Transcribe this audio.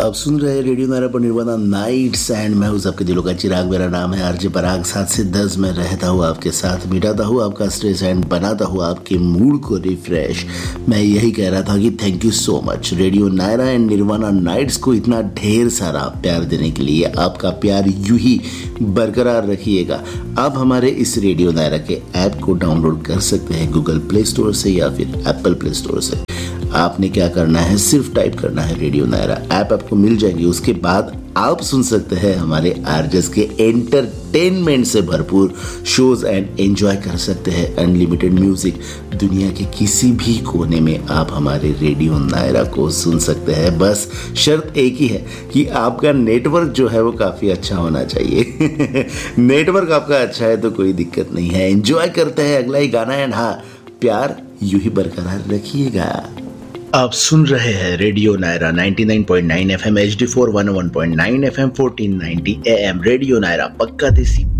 आप सुन रहे हैं रेडियो नायरा पर निर्वाणा नाइट्स एंड मैं हूं सबके दिलों का चिराग। मेरा नाम है आरजे पराग। 7 से 10 में रहता हूं आपके साथ, मिटाता हूं आपका स्ट्रेस एंड बनाता हूं आपके मूड को रिफ्रेश। मैं यही कह रहा था कि thank you so much radio Naira and nirvana nights को इतना ढेर सारा प्यार देने के लिए। आपका प्यार यूं ही बरकरार रखिएगा। आप हमारे इस रेडियो नायरा के ऐप को डाउनलोड कर सकते हैं गूगल प्ले स्टोर से या फिर एप्पल प्ले स्टोर से। आपने क्या करना है, सिर्फ टाइप करना है रेडियो नायरा, ऐप आपको मिल जाएगी। उसके बाद आप सुन सकते हैं हमारे आरजेस के एंटरटेनमेंट से भरपूर शोज एंड एंजॉय कर सकते हैं अनलिमिटेड म्यूजिक। दुनिया के किसी भी कोने में आप हमारे रेडियो नायरा को सुन सकते हैं। बस शर्त एक ही है कि आपका नेटवर्क जो है वो काफी अच्छा होना चाहिए। नेटवर्क आपका अच्छा है तो कोई दिक्कत नहीं है। एंजॉय करते हैं अगला ही गाना एंड हाँ, प्यार यूं ही बरकरार रखिएगा। आप सुन रहे हैं radio Naira 99.9 FM HD4 101.9 FM 1490 AM। Radio Naira पक्का देसी